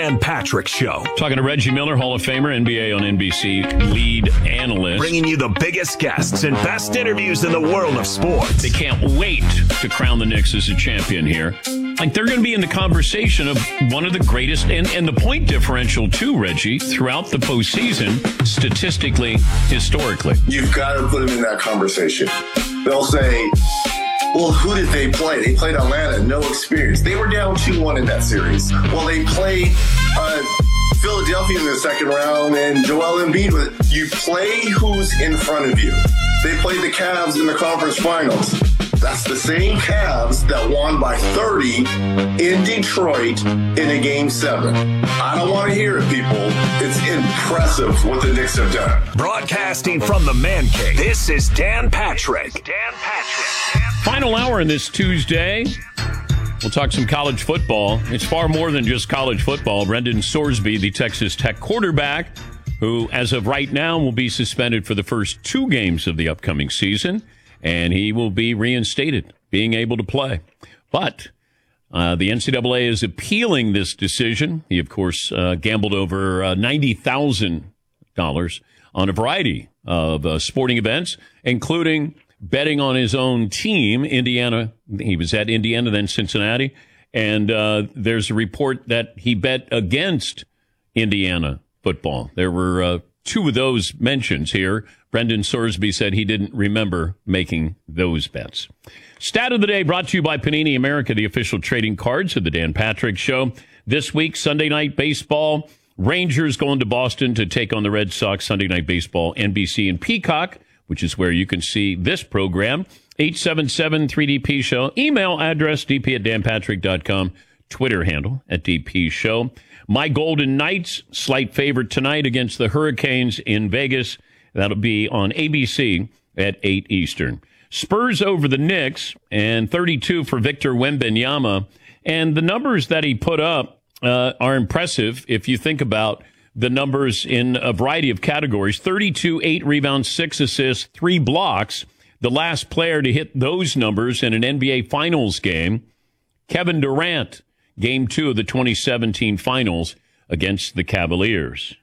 Dan Patrick Show. Talking to Reggie Miller, Hall of Famer, NBA on NBC lead analyst. Bringing you the biggest guests and best interviews in the world of sports. They can't wait to crown the Knicks as a champion here. Like, they're going to be in the conversation of one of the greatest, and the point differential, too, Reggie, throughout the postseason, statistically, historically. You've got to put them in that conversation. They'll say, well, who did they play? They played Atlanta, no experience. They were down 2-1 in that series. Well, they played Philadelphia in the second round, and Joel Embiid. You play who's in front of you. They played the Cavs in the conference finals. That's the same Cavs that won by 30 in Detroit in a Game 7. I don't want to hear it, people. It's impressive what the Knicks have done. Broadcasting from the Man Cave, this is Dan Patrick. Dan Patrick. Final hour on this Tuesday. We'll talk some college football. It's far more than just college football. Brendan Sorsby, the Texas Tech quarterback, who, as of right now, will be suspended for the first 2 games of the upcoming season, and he will be reinstated, being able to play. But the NCAA is appealing this decision. He, of course, gambled over $90,000 on a variety of sporting events, including betting on his own team, Indiana. He was at Indiana, then Cincinnati. And there's a report that he bet against Indiana football. There were 2 of those mentions here. Brendan Sorsby said he didn't remember making those bets. Stat of the day brought to you by Panini America, the official trading cards of the Dan Patrick Show. This week, Sunday Night Baseball. Rangers going to Boston to take on the Red Sox. Sunday Night Baseball, NBC and Peacock, which is where you can see this program. 877-3DP Show. Email address, dp@danpatrick.com. Twitter handle @DP Show. My Golden Knights, slight favorite tonight against the Hurricanes in Vegas. That'll be on ABC at 8 Eastern. Spurs over the Knicks, and 32 for Victor Wembanyama. And the numbers that he put up are impressive if you think about the numbers in a variety of categories. 32, 8 rebounds, 6 assists, 3 blocks. The last player to hit those numbers in an NBA Finals game, Kevin Durant, Game 2 of the 2017 Finals against the Cavaliers.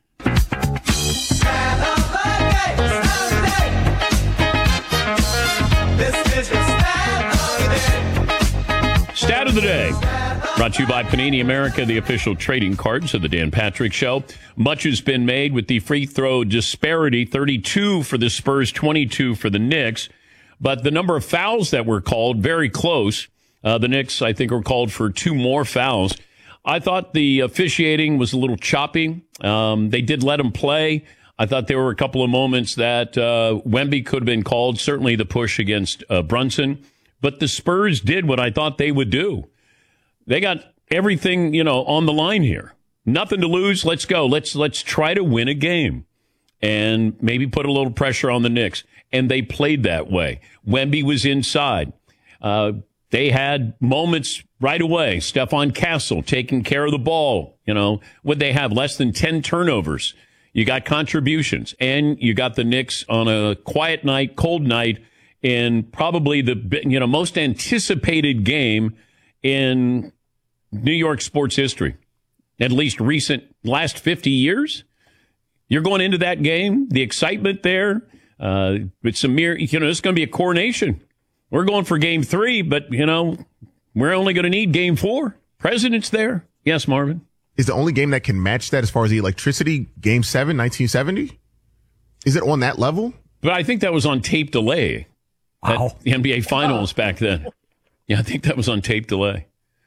Stat of the day, brought to you by Panini America, the official trading cards of the Dan Patrick Show. Much has been made with the free throw disparity, 32 for the Spurs, 22 for the Knicks. But the number of fouls that were called, very close. The Knicks, I think, were called for 2 more fouls. I thought the officiating was a little choppy. They did let him play. I thought there were a couple of moments that Wemby could have been called, certainly the push against Brunson. But the Spurs did what I thought they would do. They got everything, on the line here. Nothing to lose. Let's go. Let's try to win a game and maybe put a little pressure on the Knicks. And they played that way. Wemby was inside. They had moments right away. Stephon Castle taking care of the ball. Would they have less than 10 turnovers? You got contributions, and you got the Knicks on a quiet night, cold night, in probably the most anticipated game in New York sports history, at least last 50 years. You're going into that game, the excitement there. It's it's going to be a coronation. We're going for Game 3, but we're only going to need Game 4. President's there. Yes, Marvin. Is the only game that can match that as far as the electricity Game 7, 1970? Is it on that level? But I think that was on tape delay. Wow. At the NBA Finals back then. Yeah, I think that was on tape delay.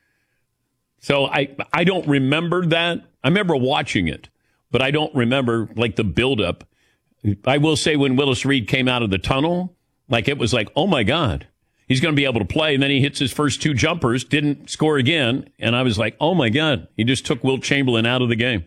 So I don't remember that. I remember watching it, but I don't remember, the buildup. I will say when Willis Reed came out of the tunnel, it was like, oh, my God, he's going to be able to play. And then he hits his first 2 jumpers, didn't score again. And I was like, oh, my God, he just took Wilt Chamberlain out of the game.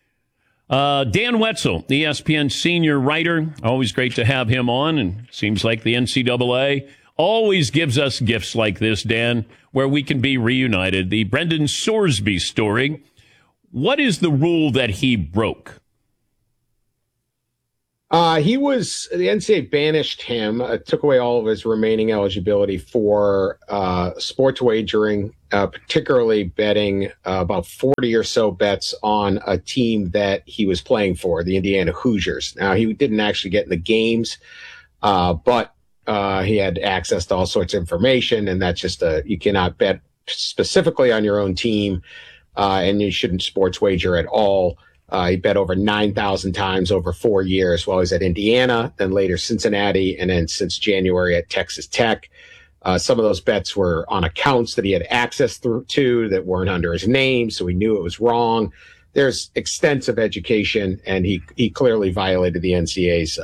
Dan Wetzel, ESPN senior writer, always great to have him on, and seems like the NCAA always gives us gifts like this, Dan, where we can be reunited. The Brendan Sorsby story. What is the rule that he broke? The NCAA banished him, took away all of his remaining eligibility for sports wagering, particularly betting about 40 or so bets on a team that he was playing for, the Indiana Hoosiers. Now, he didn't actually get in the games, but he had access to all sorts of information, and that's just you cannot bet specifically on your own team, and you shouldn't sports wager at all. He bet over 9,000 times over 4 years while he was at Indiana, then later Cincinnati, and then since January at Texas Tech. Some of those bets were on accounts that he had access to that weren't under his name, so he knew it was wrong. There's extensive education, and he clearly violated the NCAA's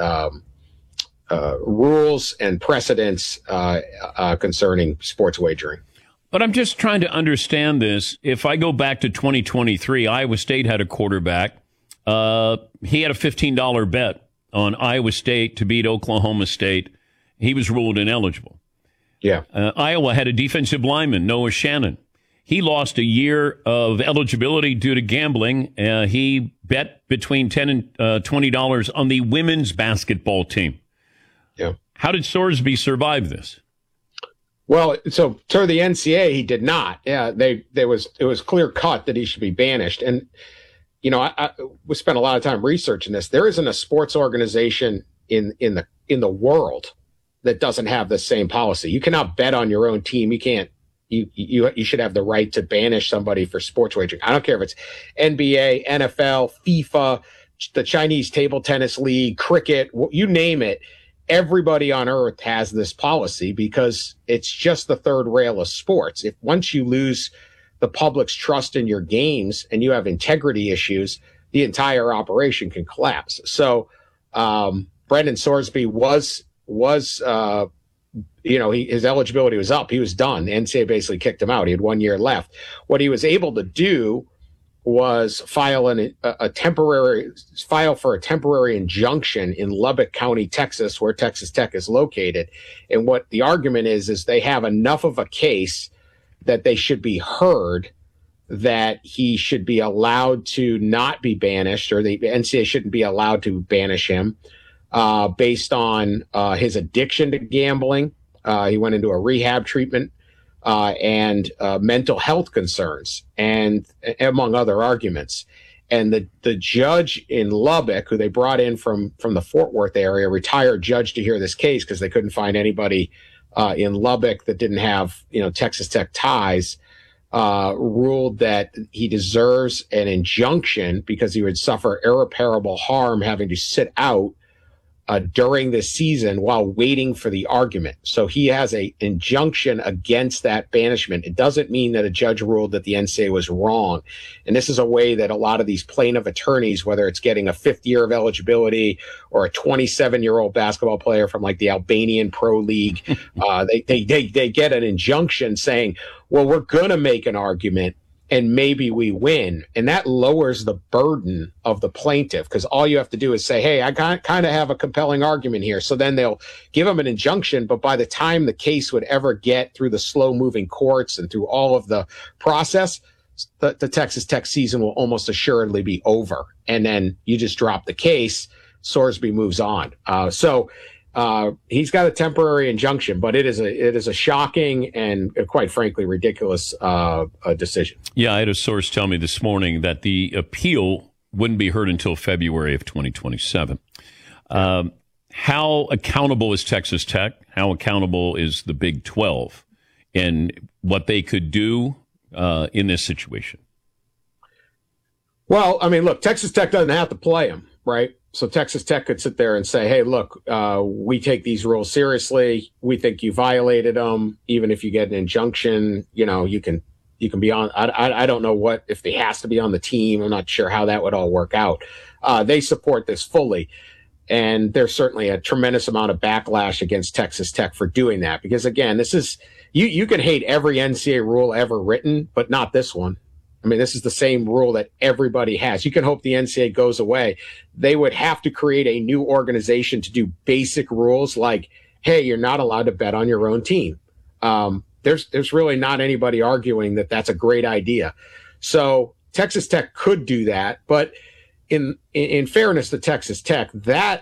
rules and precedents concerning sports wagering. But I'm just trying to understand this. If I go back to 2023, Iowa State had a quarterback. He had a $15 bet on Iowa State to beat Oklahoma State. He was ruled ineligible. Yeah. Iowa had a defensive lineman, Noah Shannon. He lost a year of eligibility due to gambling. He bet between $10 and $20 on the women's basketball team. Yeah. How did Sorsby survive this? Well, so to the NCAA, he did not. Yeah, it was clear cut that he should be banished. And we spent a lot of time researching this. There isn't a sports organization in the world that doesn't have the same policy. You cannot bet on your own team. You can't. You should have the right to banish somebody for sports wagering. I don't care if it's NBA, NFL, FIFA, the Chinese Table Tennis League, cricket, you name it. Everybody on earth has this policy because it's just the third rail of sports. If once you lose the public's trust in your games and you have integrity issues, the entire operation can collapse. So, Brendan Sorsby his eligibility was up. He was done. The NCAA basically kicked him out. He had 1 year left. What he was able to do was file for a temporary injunction in Lubbock County, Texas, where Texas Tech is located. And what the argument is they have enough of a case that they should be heard, that he should be allowed to not be banished, or the NCAA shouldn't be allowed to banish him based on his addiction to gambling. He went into a rehab treatment. And mental health concerns, and among other arguments. And the judge in Lubbock, who they brought in from the Fort Worth area, retired judge to hear this case because they couldn't find anybody in Lubbock that didn't have Texas Tech ties, ruled that he deserves an injunction because he would suffer irreparable harm having to sit out during the season while waiting for the argument. So he has an injunction against that banishment. It doesn't mean that a judge ruled that the NCAA was wrong. And this is a way that a lot of these plaintiff attorneys, whether it's getting a 5th year of eligibility or a 27-year-old basketball player from like the Albanian Pro League, they get an injunction saying, well, we're going to make an argument and maybe we win. And that lowers the burden of the plaintiff because all you have to do is say, hey, I kind of have a compelling argument here. So then they'll give them an injunction. But by the time the case would ever get through the slow moving courts and through all of the process, the Texas Tech season will almost assuredly be over. And then you just drop the case. Sorsby moves on. He's got a temporary injunction, but it is a shocking and quite frankly ridiculous decision. Yeah, I had a source tell me this morning that the appeal wouldn't be heard until February of 2027. How accountable is Texas Tech? How accountable is the Big 12 in what they could do in this situation? Well, I mean, look, Texas Tech doesn't have to play him, right? So Texas Tech could sit there and say, hey, look, we take these rules seriously. We think you violated them. Even if you get an injunction, you can be on. I don't know if he has to be on the team. I'm not sure how that would all work out. They support this fully. And there's certainly a tremendous amount of backlash against Texas Tech for doing that. Because, again, this is you can hate every NCAA rule ever written, but not this one. I mean, this is the same rule that everybody has. You can hope the NCAA goes away. They would have to create a new organization to do basic rules like, hey, you're not allowed to bet on your own team. There's really not anybody arguing that that's a great idea. So Texas Tech could do that. But in fairness to Texas Tech, that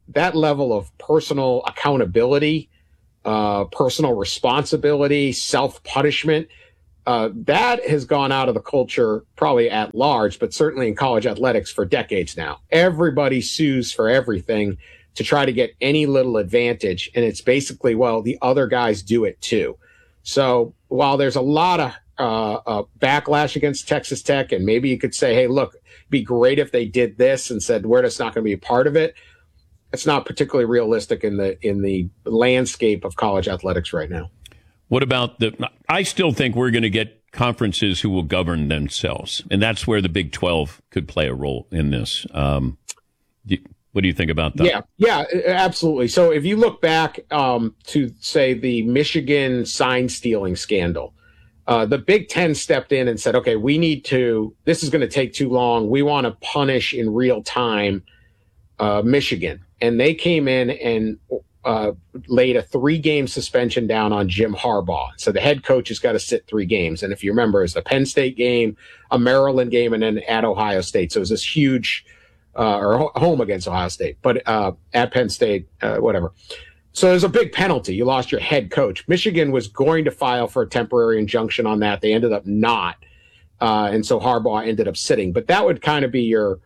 that level of personal accountability, personal responsibility, self-punishment, that has gone out of the culture probably at large, but certainly in college athletics for decades now. Everybody sues for everything to try to get any little advantage. And it's basically, well, the other guys do it too. So while there's a lot of backlash against Texas Tech, and maybe you could say, hey, look, it'd be great if they did this and said, we're just not going to be a part of it. It's not particularly realistic in the landscape of college athletics right now. What about I still think we're going to get conferences who will govern themselves, and that's where the Big 12 could play a role in this. What do you think about that? Yeah, absolutely. So if you look back to, say, the Michigan sign stealing scandal, the Big Ten stepped in and said, okay, this is going to take too long. We want to punish in real time Michigan. And they came in and laid a 3-game suspension down on Jim Harbaugh. So the head coach has got to sit 3 games. And if you remember, it's a Penn State game, a Maryland game, and then at Ohio State. So it was this huge or home against Ohio State, but at Penn State, whatever. So there's a big penalty. You lost your head coach. Michigan was going to file for a temporary injunction on that. They ended up not. And so Harbaugh ended up sitting. But that would kind of be your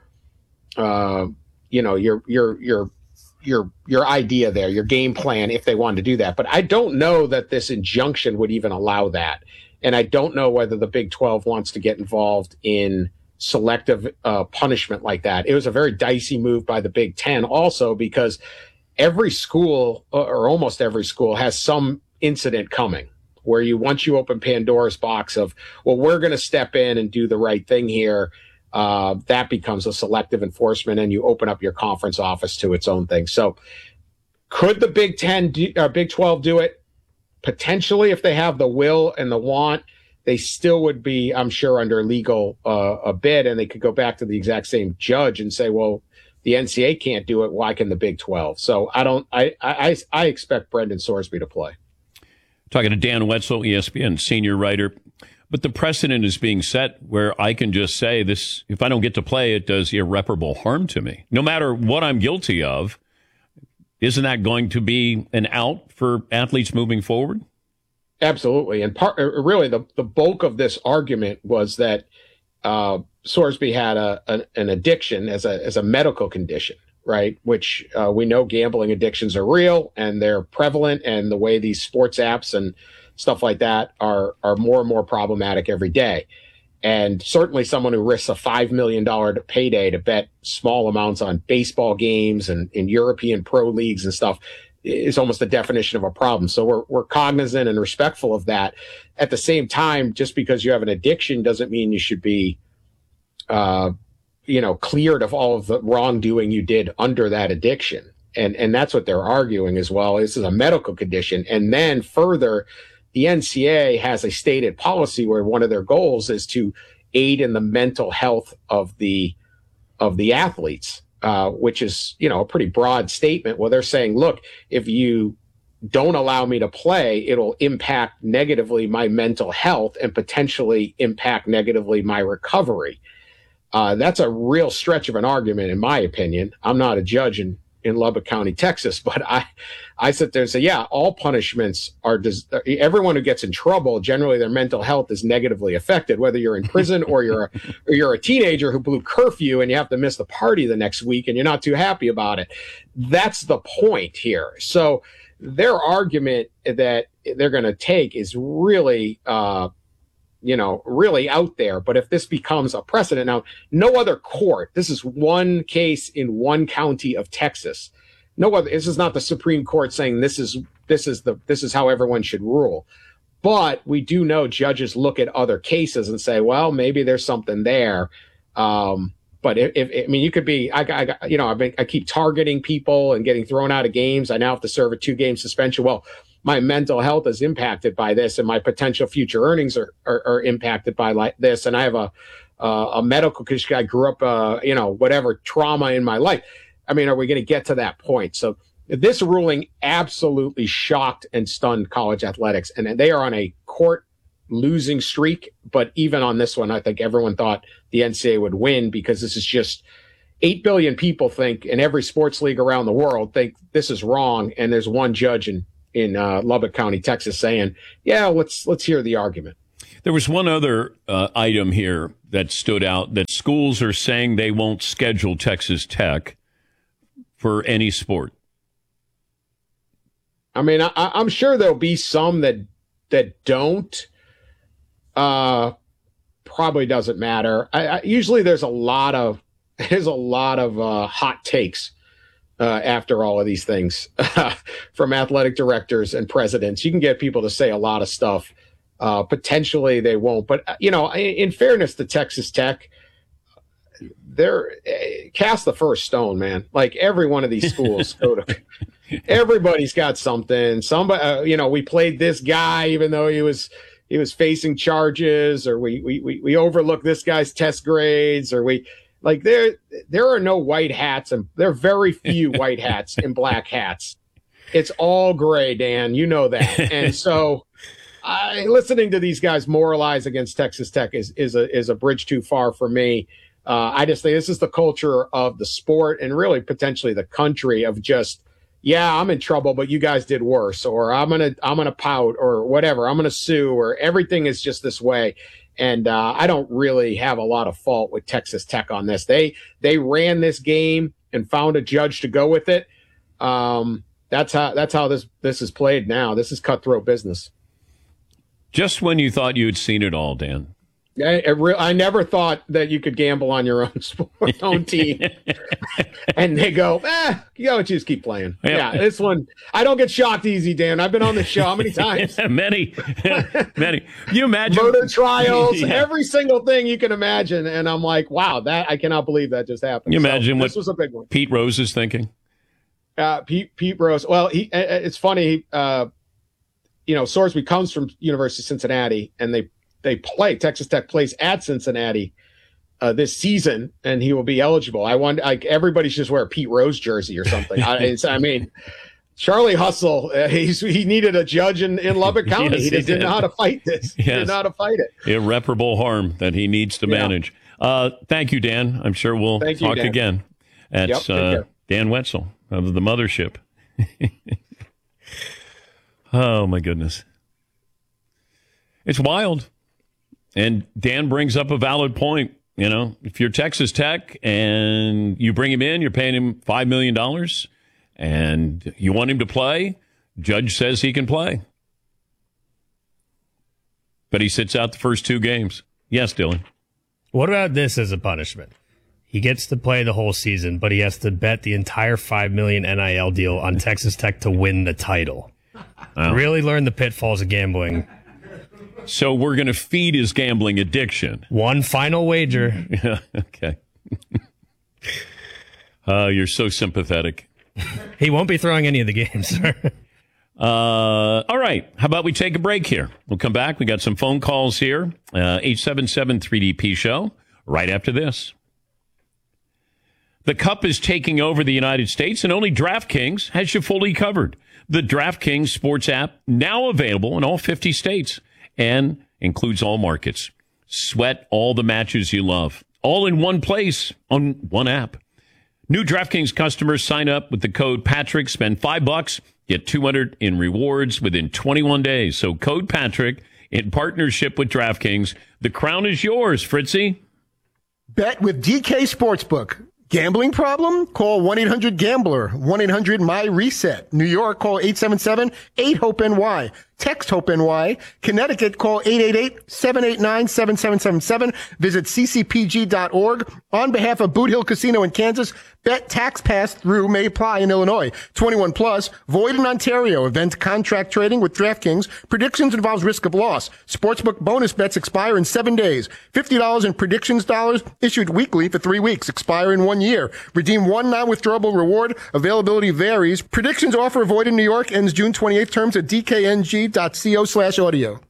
idea there, your game plan if they wanted to do that. But I don't know that this injunction would even allow that. And I don't know whether the Big 12 wants to get involved in selective punishment like that. It was a very dicey move by the Big Ten also because every school or almost every school has some incident coming where once you open Pandora's box of, well, we're going to step in and do the right thing here. That becomes a selective enforcement and you open up your conference office to its own thing. So could the Big 12 do it? Potentially, if they have the will and the want. They still would be, I'm sure, under legal a bid, and they could go back to the exact same judge and say, well, the NCAA can't do it. Why can the Big 12? So I expect Brendan Sorsby to play. Talking to Dan Wetzel, ESPN senior writer. But the precedent is being set where I can just say this, if I don't get to play, it does irreparable harm to me. No matter what I'm guilty of, isn't that going to be an out for athletes moving forward? Absolutely. And really the bulk of this argument was that Sorsby had an addiction as a medical condition, right? Which we know gambling addictions are real and they're prevalent, and the way these sports apps and stuff like that are more and more problematic every day. And certainly someone who risks a $5 million payday to bet small amounts on baseball games and in European pro leagues and stuff is almost the definition of a problem. So we're cognizant and respectful of that. At the same time, just because you have an addiction doesn't mean you should be, cleared of all of the wrongdoing you did under that addiction. And that's what they're arguing as well. This is a medical condition. And then further, the NCAA has a stated policy where one of their goals is to aid in the mental health of the athletes. Which is, a pretty broad statement. Well, they're saying, look, if you don't allow me to play, it'll impact negatively my mental health and potentially impact negatively my recovery. That's a real stretch of an argument, in my opinion. I'm not a judge in Lubbock County, Texas, but I sit there and say, yeah, all punishments everyone who gets in trouble, generally their mental health is negatively affected, whether you're in prison or you're a teenager who blew curfew and you have to miss the party the next week and you're not too happy about it. That's the point here. So their argument that they're going to take is really, really out there. But if this becomes a precedent, now, no other court, this is one case in one county of Texas. No other, this is not the Supreme Court saying this is how everyone should rule. But we do know judges look at other cases and say, well, maybe there's something there. But you could be, I keep targeting people and getting thrown out of games. I now have to serve a 2-game suspension. Well, my mental health is impacted by this, and my potential future earnings are impacted by this. And I have a medical condition. I grew up, whatever trauma in my life. I mean, are we going to get to that point? So this ruling absolutely shocked and stunned college athletics, and they are on a court losing streak. But even on this one, I think everyone thought the NCAA would win because this is just 8 billion people think, in every sports league around the world, think this is wrong. And there's one judge in Lubbock County, Texas, saying, yeah, let's hear the argument. There was one other item here that stood out, that schools are saying they won't schedule Texas Tech for any sport. I mean, I'm sure there'll be some that don't. Probably doesn't matter. Usually there's a lot of hot takes after all of these things from athletic directors and presidents. You can get people to say a lot of stuff. Potentially they won't. But, in fairness to Texas Tech, they're cast the first stone, man. Like every one of these schools everybody's got something. Somebody, we played this guy, even though he was facing charges, or we overlooked this guy's test grades, or there are no white hats, and there are very few white hats and black hats. It's all gray, Dan. You know that. And so listening to these guys moralize against Texas Tech is a bridge too far for me. I just think this is the culture of the sport, and really potentially the country, of just, yeah, I'm in trouble, but you guys did worse, or I'm gonna pout, or whatever. I'm gonna sue, or everything is just this way. And I don't really have a lot of fault with Texas Tech on this. They ran this game and found a judge to go with it. That's how this is played now. This is cutthroat business. Just when you thought you'd seen it all, Dan. I never thought that you could gamble on your own team. And they go, just keep playing. Yeah, this one, I don't get shocked easy, Dan. I've been on the show how many times? Many. You imagine murder trials, every single thing you can imagine. And I'm like, wow, I cannot believe that just happened. You imagine this was a big one. Pete Rose is thinking? Pete Rose. Well, it's funny. Sorsby comes from University of Cincinnati, and they play. Texas Tech plays at Cincinnati this season, and he will be eligible. I want everybody should just wear a Pete Rose jersey or something. Charlie Hustle, he needed a judge in Lubbock County. Yes, he didn't know how to fight this. He didn't know how to fight it. Irreparable harm that he needs to manage. Thank you, Dan. I'm sure we'll talk again. That's Dan Wetzel of the Mothership. Oh, my goodness. It's wild. And Dan brings up a valid point. If you're Texas Tech and you bring him in, you're paying him $5 million and you want him to play, judge says he can play. But he sits out the first 2 games. Yes, Dylan. What about this as a punishment? He gets to play the whole season, but he has to bet the entire $5 million NIL deal on Texas Tech to win the title. Really learn the pitfalls of gambling. So we're going to feed his gambling addiction. One final wager. Yeah, okay. You're so sympathetic. He won't be throwing any of the games. All right. How about we take a break here? We'll come back. We got some phone calls here. 877-3DP show right after this. The Cup is taking over the United States, and only DraftKings has you fully covered. The DraftKings sports app, now available in all 50 states, and includes all markets. Sweat all the matches you love, all in one place on one app. New DraftKings customers sign up with the code Patrick, spend $5, get $200 in rewards within 21 days. So code Patrick in partnership with DraftKings. The crown is yours, Fritzy. Bet with DK Sportsbook. Gambling problem? Call 1-800-GAMBLER. 1-800-MY-RESET. New York, call 877-8-HOPE-NY. Text HOPE-NY. Connecticut, call 888-789-7777. Visit ccpg.org. On behalf of Boot Hill Casino in Kansas, bet tax pass through may apply in Illinois. 21 plus, void in Ontario. Event contract trading with DraftKings. Predictions involves risk of loss. Sportsbook bonus bets expire in 7 days. $50 in predictions dollars issued weekly for 3 weeks. Expire in 1 year. Redeem one non-withdrawable reward. Availability varies. Predictions offer void in New York. Ends June 28th. Terms at dkng.co/audio.